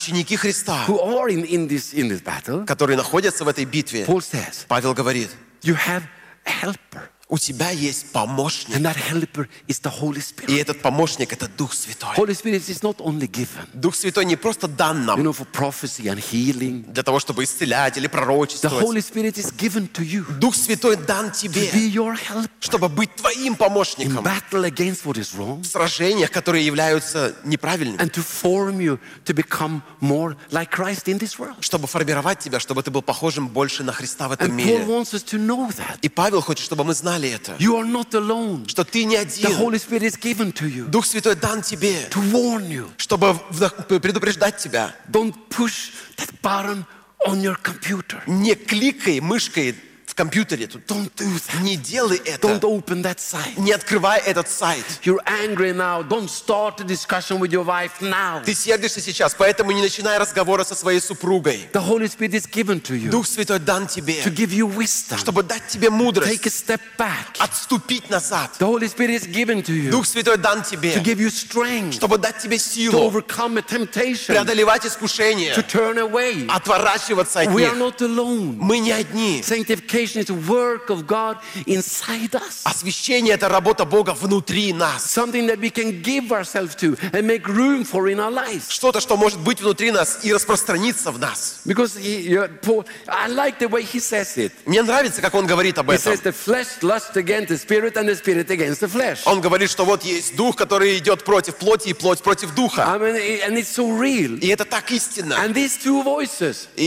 Ученики Христа, who are in this battle, которые находятся в этой битве, Paul says, Павел говорит, you have a helper. у тебя есть помощник. And that helper is the Holy И Spirit. этот помощник — это Дух Святой. Holy Spirit is not only given, Дух Святой не просто дан нам for prophecy and healing. для того, чтобы исцелять или The пророчествовать. Holy Spirit is given to you Дух Святой дан to тебе, be your helper чтобы быть твоим in помощником battle against what is wrong в сражениях, которые являются неправильными, and to form you to become more like Christ in this world. чтобы формировать тебя, чтобы ты был похожим больше на Христа в этом And Paul мире. wants us to know that. И Павел хочет, чтобы мы знали это, You are not alone. что ты не The один. Holy Spirit is given to you Дух Святой дан тебе, to warn you. чтобы предупреждать тебя. Don't push that button on your computer. Не кликай мышкой в компьютере. Don't do that. Не делай Don't это. open that site. Не открывай этот сайт. You're angry now. Don't start a discussion with your wife now. Ты сердишься сейчас, поэтому не начинай разговора со своей супругой. The Holy Spirit is given to you Дух Святой дан to тебе, give you wisdom. чтобы дать тебе Take a мудрость, step back. отступить назад. The Holy Spirit is given to you Дух Святой дан to тебе, give you strength чтобы дать тебе to силу, overcome a temptation, преодолевать to искушения, turn away. отворачиваться от We are них. not alone. Мы не одни. Sanctification is a work of God inside us. Освящение — это работа Бога внутри нас. Something that we can give ourselves to and make room for in our lives. Что-то, что может быть внутри нас и распространиться в нас. Because Paul, I like the way he says it. Мне нравится, как он говорит об He этом. says the flesh lusts against the spirit and the spirit against the flesh. Он говорит, что вот есть дух, который идет против плоти, и плоть против духа. I mean, and it's so real. И это так истинно. And these two voices, И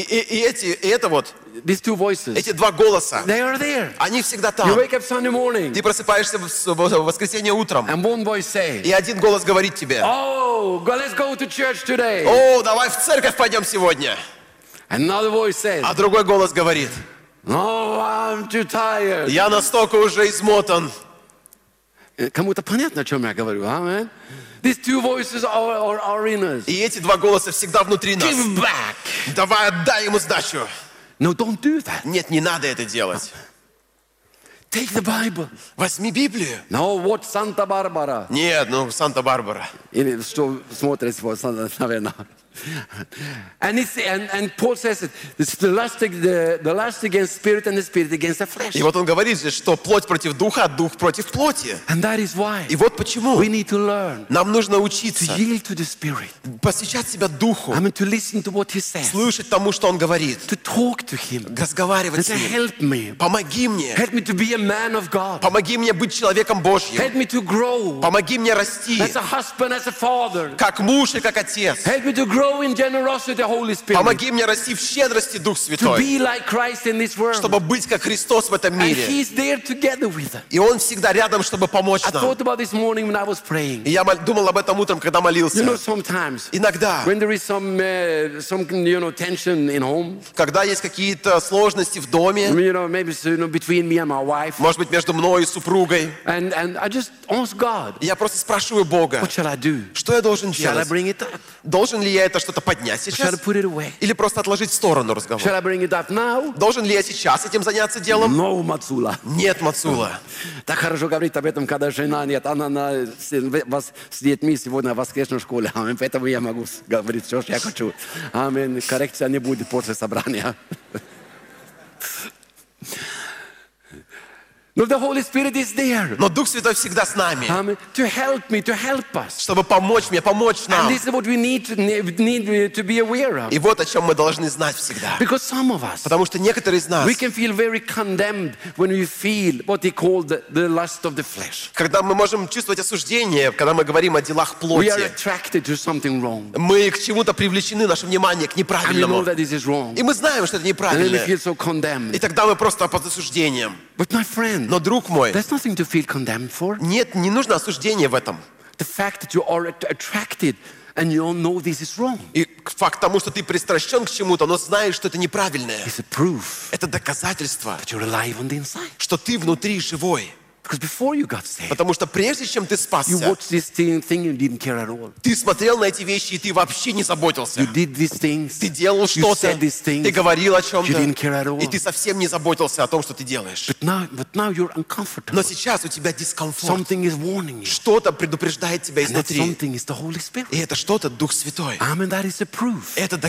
это вот, these two voices, эти два голоса, they are there. они всегда You там. wake up Sunday morning Ты просыпаешься в воскресенье утром, and one voice says, и один голос говорит тебе: oh, let's go to church today. «О, давай в церковь пойдем сегодня». Another voice says, А другой голос говорит: no, I'm too tired. «Я настолько уже измотан». Кому-то понятно, о чем я говорю, amen? These two voices are in us. И эти два голоса всегда внутри нас. Give back. Давай отдай ему сдачу. No, don't do that. Нет, не надо это делать. Take the Bible. Возьми Библию. No, what Санта-Барбара? Нет, Санта-Барбара. Или что смотрит, наверное. And Paul says it, it's the lust against spirit and the spirit against the flesh. И вот он говорит же, что плоть против духа, а дух против плоти. And that is why И вот почему we need to learn нам нужно to учиться yield to the spirit. посвящать себя духу, I mean, to listen to what he says, слышать тому, что он говорит, to talk to him, and разговаривать с say, ним. help me. Помоги мне. Help me to be a man of God. Помоги мне быть человеком Божьим. Help me to grow Помоги мне расти, as a husband, as a father. как муж и как отец. Help me to grow in generosity, Holy Spirit. Помоги мне расти в щедрости, Дух To Святой, be like Christ in this world. чтобы быть как Христос в этом And мире. He's there together with us. И Он всегда рядом, чтобы помочь I нам. thought about this morning when I was praying. И я думал об этом утром, когда молился. Sometimes Иногда, when there is some tension in home, когда есть какие-то сложности в доме, maybe between me and my wife, может быть, между мной и супругой, and I just ask God, я просто спрашиваю Бога, what shall I do? что я должен Shall I делать? bring it up? Должен ли я это что-то поднять Shall I сейчас? put it away? Или просто отложить в сторону разговор? Shall I bring it up now? Должен ли я сейчас этим заняться делом? No, Мацула. Нет, Мацула. Так хорошо говорить об этом, когда жена нет. Она с детьми сегодня в воскресной школе. Аминь. Поэтому я могу говорить все, что я хочу. Аминь. Коррекция не будет после собрания. No, the Holy Spirit is there. Но Дух Святой всегда с нами, To help me, to help us. чтобы помочь мне, помочь And нам. this is what we need to be aware of. И вот о чем мы должны знать всегда. Because some of us, Потому что некоторые из нас, we can feel very condemned when we feel what they call the lust of the flesh. когда мы можем чувствовать осуждение, когда мы говорим о делах We are плоти, attracted to something wrong. мы к чему-то привлечены, наше внимание к And we know неправильному. that this is wrong. И мы знаем, что это And then we неправильно. feel so И condemned. тогда мы просто под осуждением. But my friend, Но, друг мой, there's nothing to feel condemned for. нет, не нужно осуждение в этом. The fact that you are attracted and you don't know this is wrong И факт тому, что ты пристращен к чему-то, но знаешь, что это неправильное, is a proof это доказательство, that you're alive on the inside. что ты внутри живой. Because before you got saved, Потому что прежде чем ты you спасся, watched this thing you didn't care at all. ты смотрел на эти вещи, и ты вообще не заботился. You did these things. Ты делал You что-то, said these things. ты говорил о You чем-то, didn't care at all. и ты совсем не заботился о том, что ты делаешь. But now you're uncomfortable. Но сейчас у тебя дискомфорт. Something is warning you. Что-то предупреждает тебя And that изнутри. something is the Holy Spirit. И это что-то Дух Святой. Amen. That is the proof. Это